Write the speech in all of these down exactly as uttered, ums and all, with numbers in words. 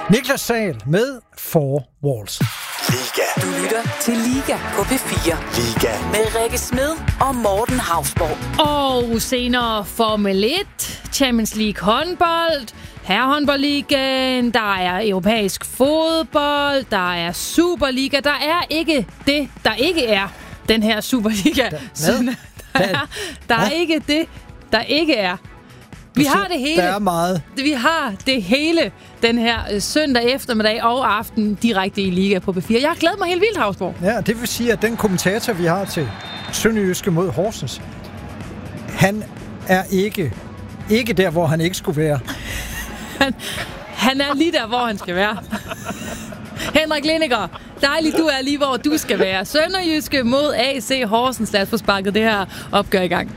Niklas Sahl med Four Walls. Liga. Du lytter til Liga på P fire. Liga. Med Rikke Smed og Morten Hausborg. Og senere Formel et, Champions League håndbold, herrehåndboldligaen, der er europæisk fodbold, der er Superliga. Der er ikke det, der ikke er den her Superliga. Hvad? Der er, der er ikke det, der ikke er. Vi har det hele. Der er meget. Vi har det hele den her øh, søndag eftermiddag og aften direkte i Liga på P fire. Jeg har glædet mig helt vildt, Hausborg. Ja, det vil sige, at den kommentator, vi har til Sønderjyske mod Horsens, han er ikke, ikke der, hvor han ikke skulle være. Han, han er lige der, hvor han skal være. Henrik Lindiger, dejligt, du er lige, hvor du skal være. Sønderjyske mod A C Horsens. Lad os få sparket det her opgør i gang.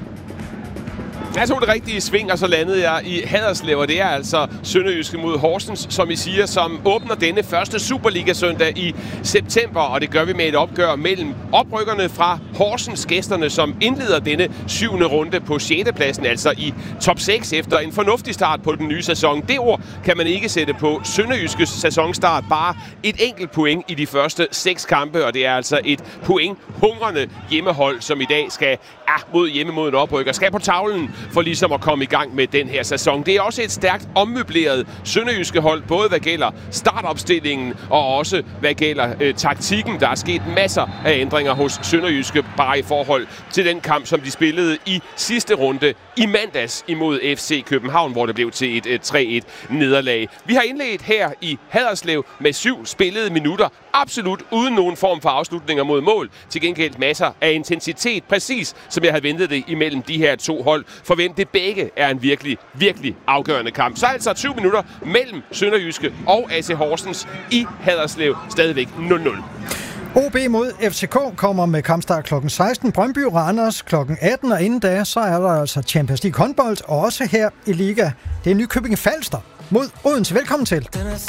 Jeg tog det rigtige sving, og så landede jeg i Haderslev, og det er altså Sønderjyske mod Horsens, som I siger, som åbner denne første Superliga-søndag i september, og det gør vi med et opgør mellem oprykkerne fra Horsens, gæsterne, som indleder denne syvende runde på sjette pladsen, altså i top seks efter en fornuftig start på den nye sæson. Det ord kan man ikke sætte på Sønderjyskes sæsonstart, bare et enkelt point i de første seks kampe, og det er altså et point-hungrende hjemmehold, som i dag skal ah, mod hjemme mod en oprykker, skal på tavlen for ligesom at komme i gang med den her sæson. Det er også et stærkt ommøbleret Sønderjyske hold, både hvad gælder startopstillingen og også hvad gælder øh, taktikken. Der er sket masser af ændringer hos Sønderjyske, bare i forhold til den kamp, som de spillede i sidste runde i mandags imod F C København, hvor det blev til et, et tre et nederlag. Vi har indledt her i Haderslev med syv spillede minutter, absolut uden nogen form for afslutninger mod mål. Til gengæld masser af intensitet, præcis som jeg havde ventet det imellem de her to hold, for hvem det begge er en virkelig, virkelig afgørende kamp. Så altså tyve minutter mellem Sønderjyske og A C Horsens i Haderslev, stadigvæk nul nul. O B mod F C K kommer med kampstart klokken seksten, Brøndby Randers klokken atten, og inden da, så er der altså Champions League håndbold, og også her i Liga. Det er Nykøbing Falster mod Odense. Velkommen til.